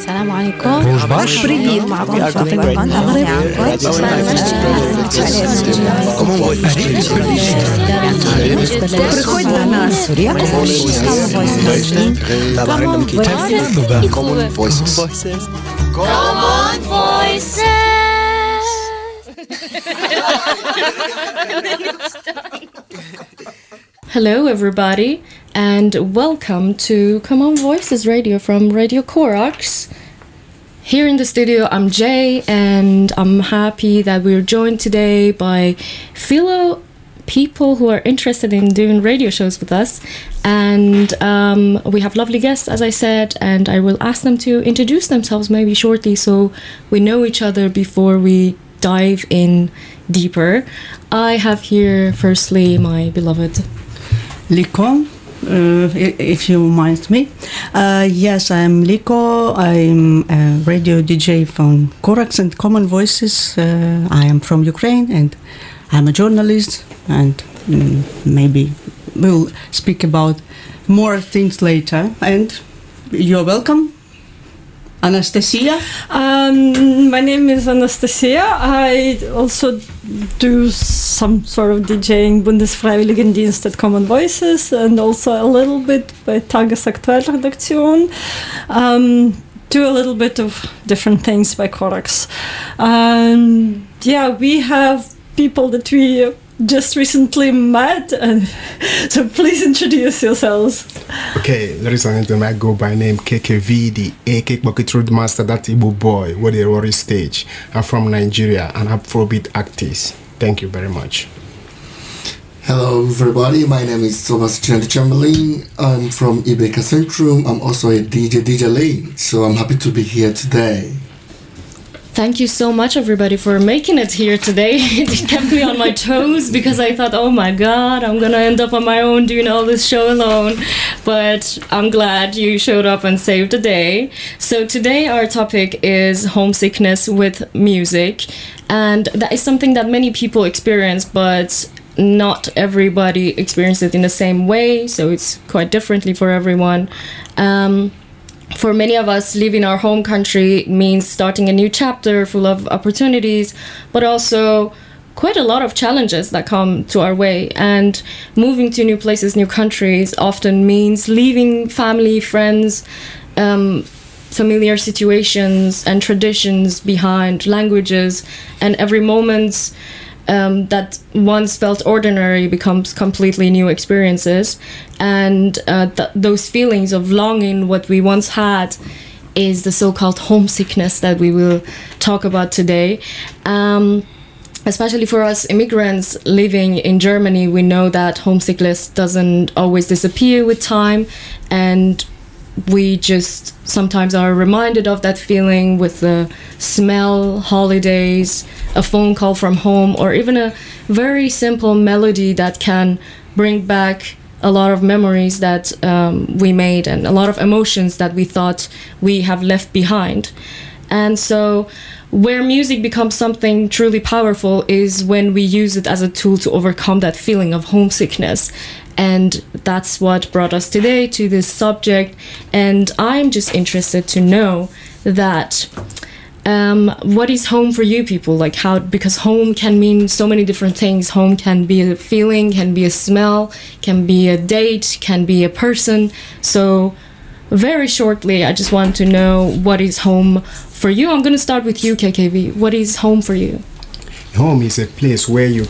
السلام عليكم. باش بريد مع Common Voices. Common Voices. Hello, everybody, and welcome to Common Voices Radio from Radio Corax. Here in the studio, I'm Jay, and I'm happy that we're joined today by fellow people who are interested in doing radio shows with us. And we have lovely guests, as I said, and I will ask them to introduce themselves maybe shortly so we know each other before we dive in deeper. I have here, firstly, my beloved Liko, if you mind me. Yes, I'm Liko. I'm a radio DJ from Corax and Common Voices. I am from Ukraine and I'm a journalist, and maybe we'll speak about more things later. And you're welcome. Anastasia? My name is Anastasia. I also do some sort of DJing Bundesfreiwilligendienst at Common Voices and also a little bit by Tagesaktuellredaktion. Do a little bit of different things by Corax. We have people that we just recently met, and so please introduce yourselves. Okay, there is an name I go by name KKVD, AK Bucket Road Master, that Igbo boy, with the Rory stage. I'm from Nigeria and Afrobeat artist. Thank you very much. Hello everybody, my name is Sebastian Chamberlain. I'm from Ibeka Centrum. I'm also a DJ Lane, so I'm happy to be here today. Thank you so much, everybody, for making it here today. It kept me on my toes because I thought, oh my God, I'm going to end up on my own doing all this show alone. But I'm glad you showed up and saved the day. So today our topic is homesickness with music. And that is something that many people experience, but not everybody experiences it in the same way. So it's quite differently for everyone. For many of us, leaving our home country means starting a new chapter full of opportunities, but also quite a lot of challenges that come to our way. And moving to new places, new countries often means leaving family, friends, familiar situations and traditions behind, languages, and every moment that once felt ordinary becomes completely new experiences. And those feelings of longing what we once had is the so-called homesickness that we will talk about today. Especially for us immigrants living in Germany, we know that homesickness doesn't always disappear with time, and we just sometimes are reminded of that feeling with the smell, holidays, a phone call from home, or even a very simple melody that can bring back a lot of memories that we made and a lot of emotions that we thought we have left behind. And so where music becomes something truly powerful is when we use it as a tool to overcome that feeling of homesickness. And that's what brought us today to this subject. And I'm just interested to know that what is home for you people? Like how, because home can mean so many different things. Home can be a feeling, can be a smell, can be a date, can be a person. So very shortly, I just want to know what is home for you. I'm going to start with you, KKV. What is home for you? Home is a place where you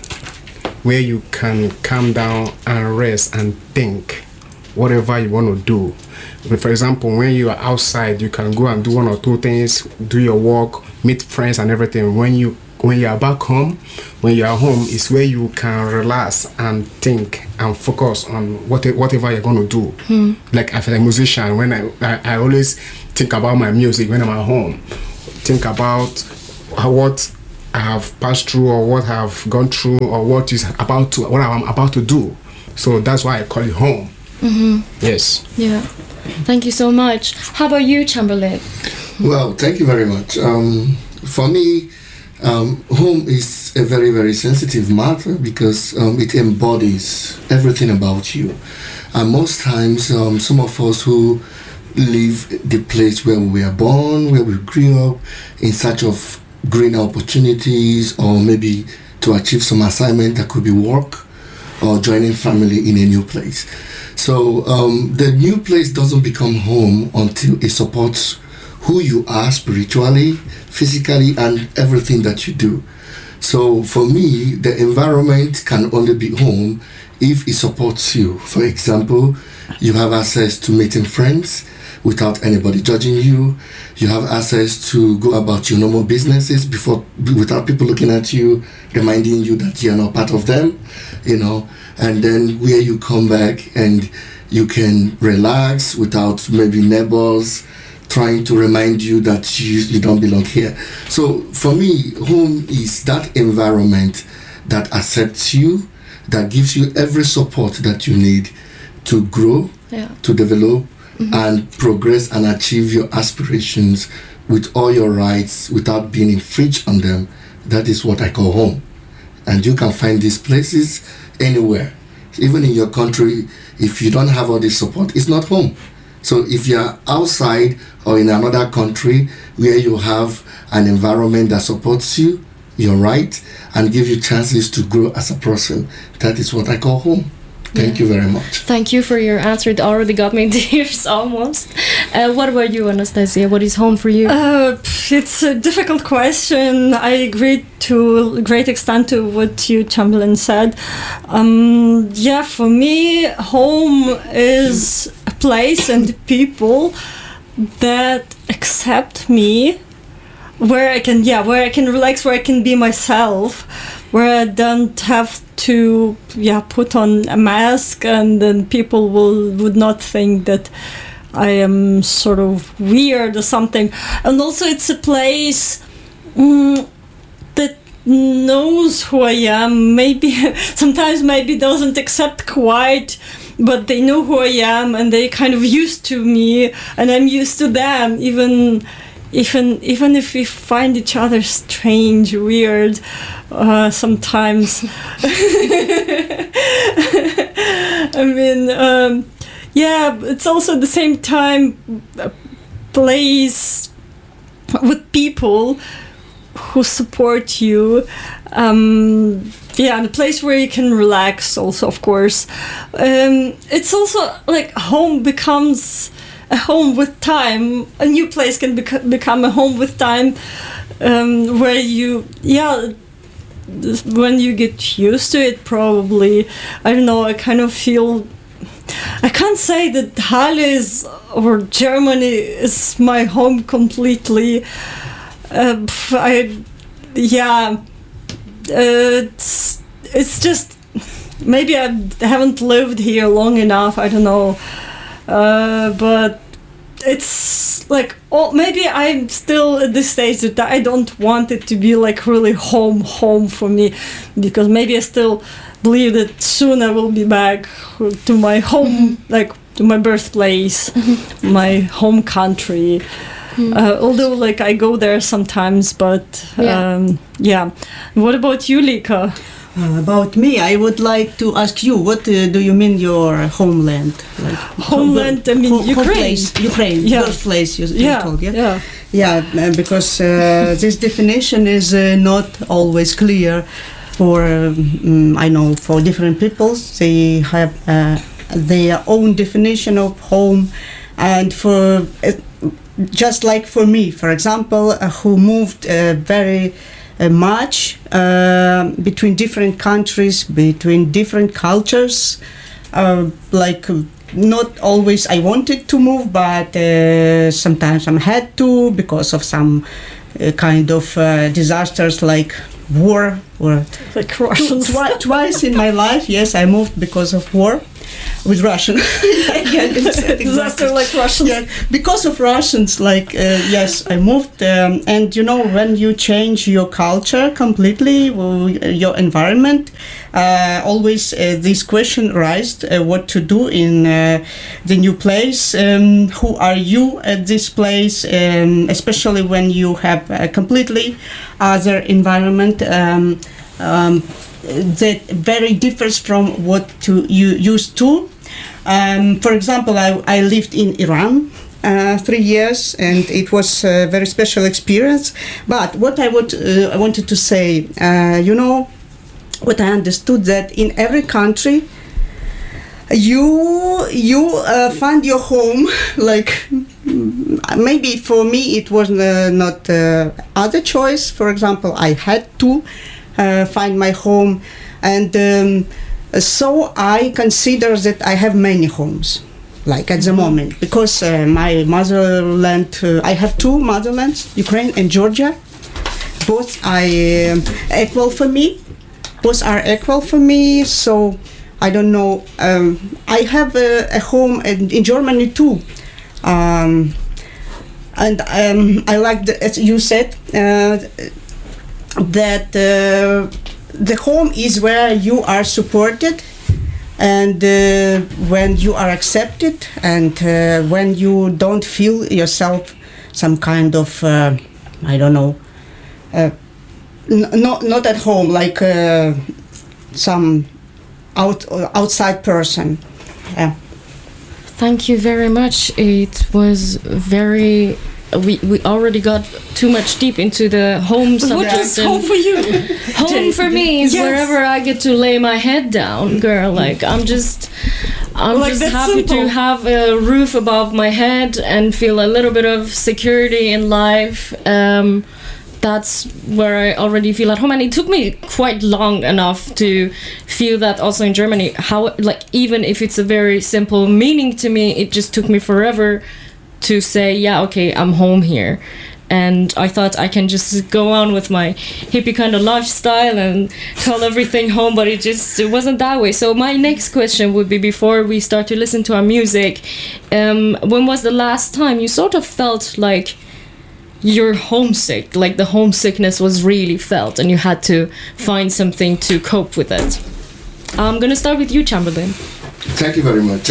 can calm down and rest and think whatever you want to do. But for example, when you are outside, you can go and do one or two things, do your work, meet friends and everything. When you are back home, when you are home, is where you can relax and think and focus on whatever you're going to do. Like as a musician, when I always think about my music when I'm at home, think about what I have passed through or what I have gone through or what I'm about to do. So that's why I call it home. Yes. Yeah. Thank you so much. How about you, Chamberlain? Well, thank you very much. For me, home is a very, very sensitive matter because it embodies everything about you. And most times, some of us who leave the place where we were born, where we grew up, in search of greener opportunities, or maybe to achieve some assignment that could be work, or joining family in a new place. So the new place doesn't become home until it supports who you are spiritually, physically, and everything that you do. So for me, the environment can only be home if it supports you. For example, you have access to meeting friends without anybody judging you. You have access to go about your normal businesses without people looking at you, reminding you that you're not part of them, and then where you come back and you can relax without maybe neighbors trying to remind you that you don't belong here. So for me, home is that environment that accepts you, that gives you every support that you need to grow, to develop, and progress and achieve your aspirations with all your rights without being infringed on them. That is what I call home. And you can find these places anywhere. Even in your country, if you don't have all this support, it's not home. So if you're outside or in another country where you have an environment that supports you, you're right, and give you chances to grow as a person, that is what I call home. Thank you very much. Thank you for your answer. It already got me in tears almost. What about you, Anastasia? What is home for you? It's a difficult question. I agree to a great extent to what you, Chamberlain, said. For me, home is a place and people that accept me, where I can relax, where I can be myself, where I don't have to put on a mask, and then people would not think that I am sort of weird or something. And also it's a place that knows who I am, maybe sometimes doesn't accept quite, but they know who I am and they kind of used to me and I'm used to them, even if we find each other strange, weird, sometimes. I mean, it's also at the same time a place with people who support you. And a place where you can relax also, of course. It's also like home becomes a home with time. A new place can become a home with time, where you, when you get used to it, probably, I don't know, I kind of feel, I can't say that Halle or Germany is my home completely. It's just, maybe I haven't lived here long enough, I don't know. But it's like, maybe I'm still at this stage that I don't want it to be like really home for me, because maybe I still believe that soon I will be back to my home, like to my birthplace, my home country. Although like I go there sometimes, but What about you, Lika? About me, I would like to ask you, what do you mean your homeland? Like homeland, I mean Ukraine. Ukraine, birthplace, you told, because this definition is not always clear for, I know, for different peoples. They have their own definition of home, and for just like for me, for example, who moved very much between different countries, between different cultures, not always I wanted to move, but sometimes I had to because of some kind of disasters like war, or like Russians. Twice in my life, yes, I moved because of war with Russian. Disaster like Russians. Yeah, because of Russians, yes, I moved. And when you change your culture completely, your environment, always this question arises, what to do in the new place, who are you at this place, especially when you have a completely other environment that very differs from what you used to. For example, I lived in Iran 3 years, and it was a very special experience. But what I wanted to say, what I understood, that in every country you find your home. Like, maybe for me it was not other choice. For example, I had to find my home, and so I consider that I have many homes, like at the moment, because my motherland, I have two motherlands, Ukraine and Georgia. Both are equal for me. So I don't know. I have a home in Germany too, and I like, as you said, that the home is where you are supported, and when you are accepted, and when you don't feel yourself some kind of I don't know, not at home, like some outside person. Yeah. Thank you very much. It was very. We already got too much deep into the home subject. What is home for you? Home for me is Yes. wherever I get to lay my head down, girl. Like, I'm just Like, that's happy simple. to have a roof above my head and feel a little bit of security in life. That's where I already feel at home, and it took me quite long enough to feel that also in Germany. How, like, even if it's a very simple meaning to me, it just took me forever to say, yeah, okay, I'm home here. And I thought I can just go on with my hippie kind of lifestyle and call everything home, but it wasn't that way. So my next question would be, before we start to listen to our music, when was the last time you sort of felt like you're homesick, like the homesickness was really felt and you had to find something to cope with it? I'm gonna start with you, Chamberlain. Thank you very much.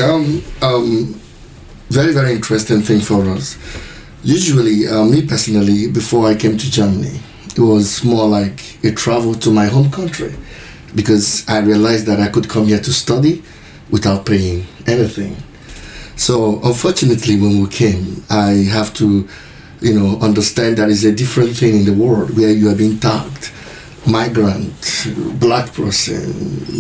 Very, very interesting thing for us. Usually, me personally, before I came to Germany, it was more like a travel to my home country, because I realized that I could come here to study without paying anything. So, unfortunately, when we came, I have to, understand that it's a different thing in the world where you are being tagged migrant, black person,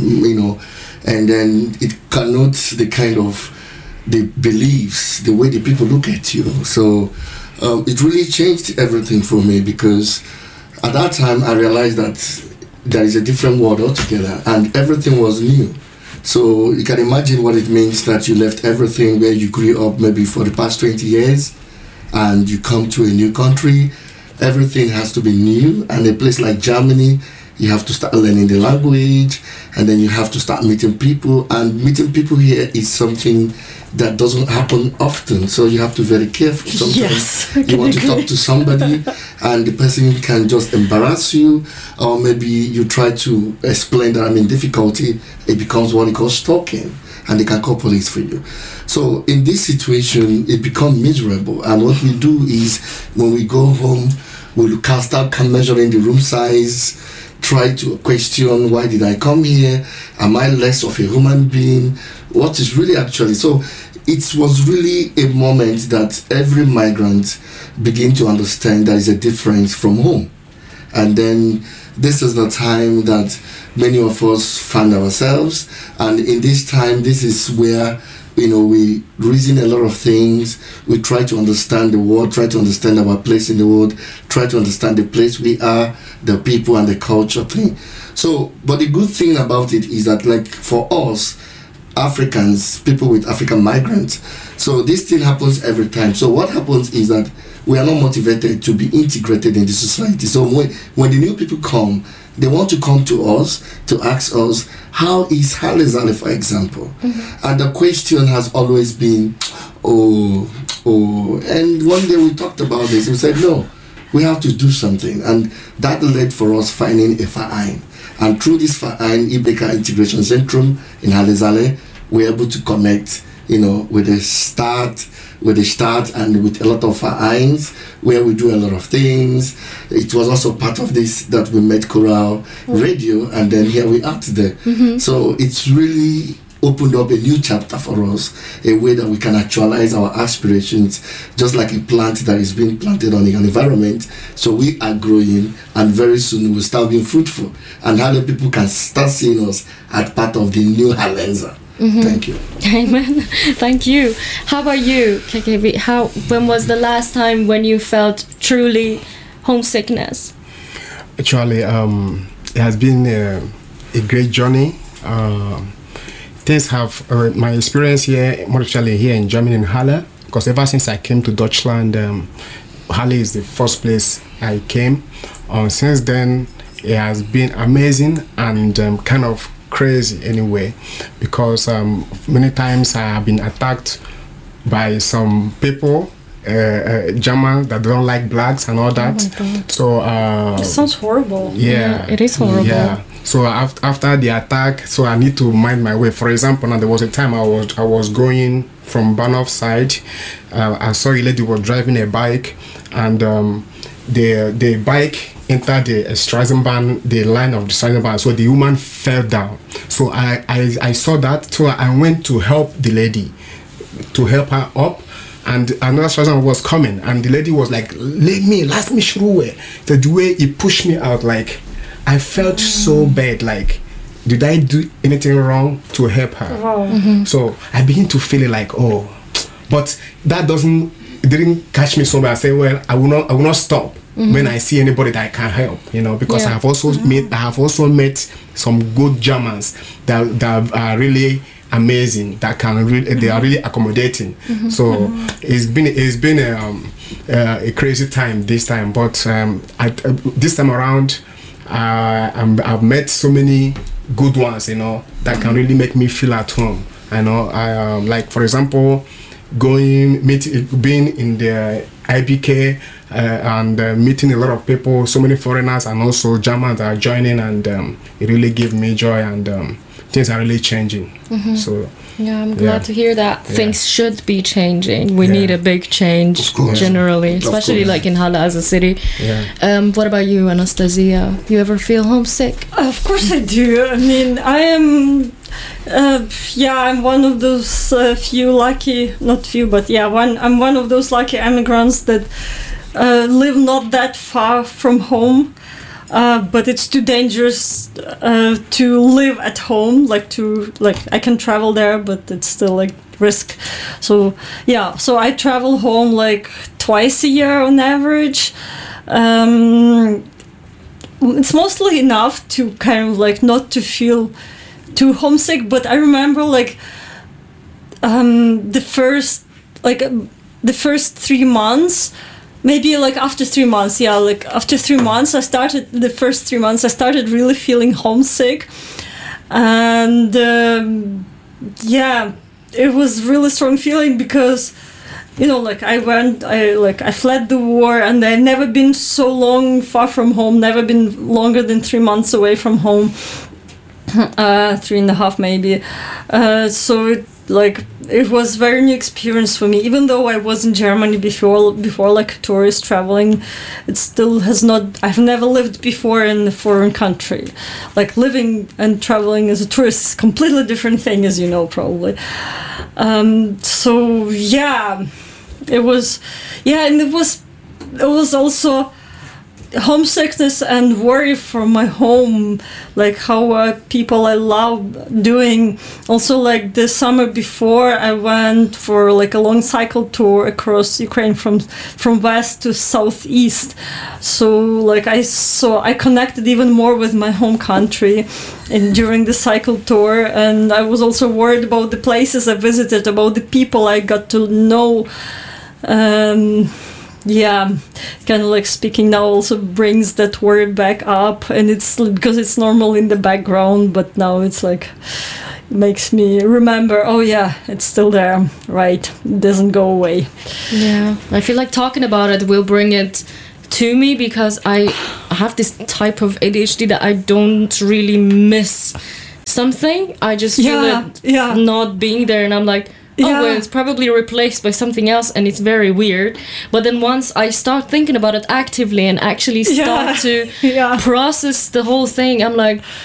and then it connotes the kind of the beliefs, the way the people look at you. So it really changed everything for me, because at that time I realized that there is a different world altogether and everything was new. So you can imagine what it means that you left everything where you grew up maybe for the past 20 years and you come to a new country. Everything has to be new, and a place like Germany, you have to start learning the language, and then you have to start meeting people, and meeting people here is something that doesn't happen often, so you have to be very careful. Sometimes Yes, you want to talk to somebody and the person can just embarrass you, or maybe you try to explain that I'm in difficulty, it becomes what you call stalking, and they can call police for you. So in this situation, it becomes miserable, and what we do is when we go home, we'll start measuring the room size, try to question, why did I come here? Am I less of a human being? What is really actually? So it was really a moment that every migrant begin to understand there is a difference from home. And then this is the time that many of us find ourselves. And in this time, this is where we reason a lot of things. We try to understand the world, try to understand our place in the world, try to understand the place we are, the people and the culture thing. So, but the good thing about it is that, like, for us, Africans, people with African migrants, so this thing happens every time. So what happens is that we are not motivated to be integrated in the society. So when the new people come, they want to come to us to ask us, how is Haile Zale, for example? Mm-hmm. And the question has always been, and one day we talked about this. We said, no, we have to do something. And that led for us finding a Verein. And through this Verein, Ibeka Integration Centrum in Haile Zale, we're able to connect, with the start and with a lot of Vereins where we do a lot of things. It was also part of this that we met Coral Radio, and then here we are today. Mm-hmm. So it's really opened up a new chapter for us, a way that we can actualize our aspirations, just like a plant that is being planted on an environment. So we are growing, and very soon we'll start being fruitful, and other people can start seeing us as part of the new Hallenza. Thank you. Amen. Thank you. How about you, KKV? When was the last time when you felt truly homesickness? Actually, it has been a great journey. Things have my experience here, more especially here in Germany in Halle, because ever since I came to Deutschland, Halle is the first place I came. Since then, it has been amazing and kind of crazy anyway, because many times I have been attacked by some people, Germans that don't like blacks and all that. Oh my God. So It sounds horrible. yeah, it is horrible. Yeah. So after the attack, so I need to mind my way. For example, now there was a time I was going from Bahnhof side. I saw a lady was driving a bike, and the bike entered the Straßenbahn, the line of the Straßenbahn. So the woman fell down. So I saw that. So I went to help the lady, to help her up. And another person was coming, and the lady was like, "Lass mich Ruhe." So the way he pushed me out, like, I felt so bad. Like, did I do anything wrong to help her? Wow. So I begin to feel it like, oh, but that didn't catch me so bad. I say, well, I will not stop when I see anybody that I can help, because Yeah. I have also met some good Germans that are really amazing, that they are really accommodating. So it's been a crazy time this time, but this time around I've met so many good ones, that can really make me feel at home. I like, for example, being in the IBK and meeting a lot of people, so many foreigners and also Germans are joining, and it really gave me joy, and things are really changing. So Yeah, I'm glad to hear that. Yeah. Things should be changing. We need a big change Of course. generally, Of especially course. like in Halle as a city. yeah. What about you, Anastasia? You ever feel homesick? Of course I do. I mean, I am. I'm one of those few lucky, not few, but I'm one of those lucky immigrants that live not that far from home. But it's too dangerous to live at home. I can travel there, but it's still like risk. So I travel home like twice a year on average. It's mostly enough to kind of like not to feel too homesick. But I remember the first 3 months. Maybe like after 3 months, after 3 months, I started really feeling homesick, and it was really strong feeling because, I fled the war, and I've never been so long far from home, never been longer than 3 months away from home, 3.5 maybe, it was very new experience for me. Even though I was in Germany before like a tourist traveling, it still has not. I've never lived before in a foreign country. Like living and traveling as a tourist is a completely different thing, as you know probably. It was, and it was also homesickness and worry for my home, like how people I love doing. Also, like the summer before, I went for like a long cycle tour across Ukraine from west to southeast. So like I connected even more with my home country during the cycle tour, and I was also worried about the places I visited, about the people I got to know. Kind of like speaking now also brings that worry back up, and it's because it's normal in the background, but now it's like makes me remember, it's still there, right? It doesn't go away. Yeah, I feel like talking about it will bring it to me, because I have this type of ADHD that I don't really miss something. I just feel it not being there, and I'm like, well, it's probably replaced by something else, and it's very weird. But then once I start thinking about it actively and actually start to process the whole thing, I'm like,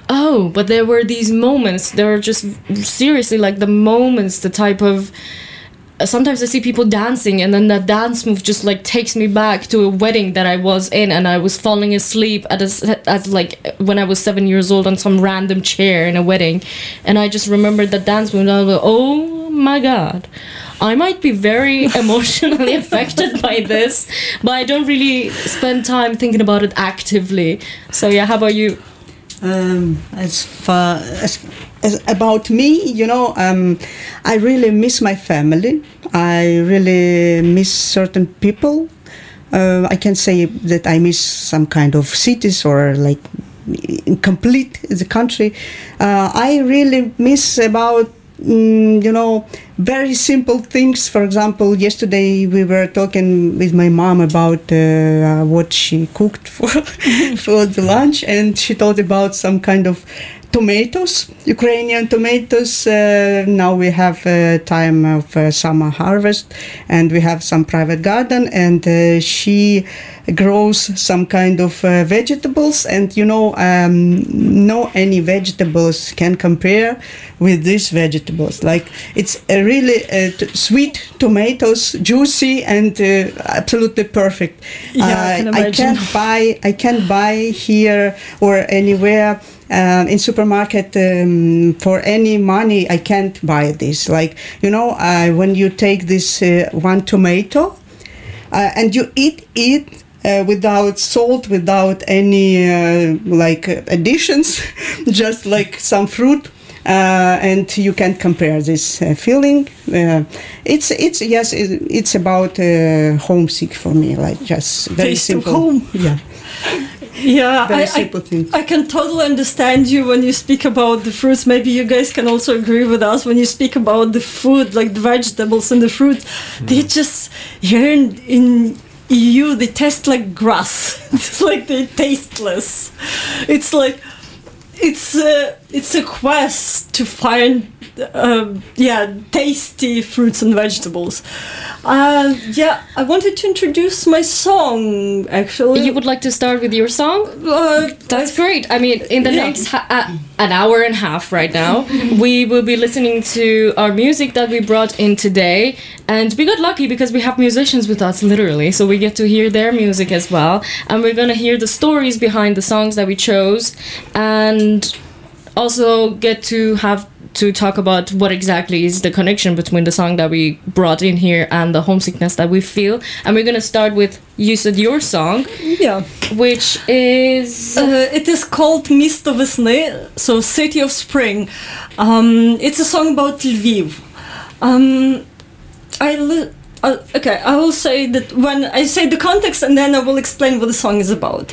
Oh, but there were these moments. There are just seriously like the moments, the type of. Sometimes I see people dancing, and then that dance move just like takes me back to a wedding that I was in, and I was falling asleep at like when I was 7 years old on some random chair in a wedding, and I just remembered that dance move. And I was like, oh my god, I might be very emotionally affected by this, but I don't really spend time thinking about it actively. So yeah, how about you? As far as about me, I really miss my family. I really miss certain people. I can say that I miss some kind of cities or like complete the country. I really miss about very simple things. For example, yesterday we were talking with my mom about what she cooked for the lunch, and she talked about some kind of tomatoes, Ukrainian tomatoes. Now we have time of summer harvest, and we have some private garden, and she grows some kind of vegetables, and no any vegetables can compare with these vegetables. Like it's a really sweet tomatoes, juicy and absolutely perfect. Yeah, I can't buy here or anywhere. In supermarket for any money I can't buy this. Like when you take this one tomato and you eat it without salt, without any additions, just like some fruit. And you can't compare this feeling. It's about homesick for me, like just very Taste simple. of home. Yeah. Yeah, Very simple thing. I can totally understand you when you speak about the fruits. Maybe you guys can also agree with us when you speak about the food, like the vegetables and the fruit. They just, here in EU, they taste like grass. It's like they're tasteless. It's like, it's a quest to find tasty fruits and vegetables. I wanted to introduce my song, actually. You would like to start with your song? That's great. I mean, in the next an hour and a half right now, we will be listening to our music that we brought in today. And we got lucky because we have musicians with us, literally. So we get to hear their music as well. And we're going to hear the stories behind the songs that we chose. And also get to have to talk about what exactly is the connection between the song that we brought in here and the homesickness that we feel. And we're going to start with, you said your song, which is... it is called Misto Vesny, so City of Spring. It's a song about Lviv. I will say that when I say the context, and then I will explain what the song is about.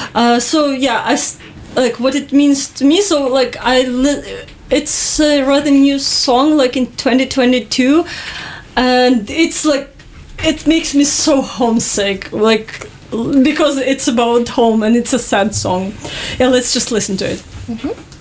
What it means to me. So like it's a rather new song, like in 2022, and it's like it makes me so homesick, like because it's about home and it's a sad song. Yeah, let's just listen to it. Mm-hmm.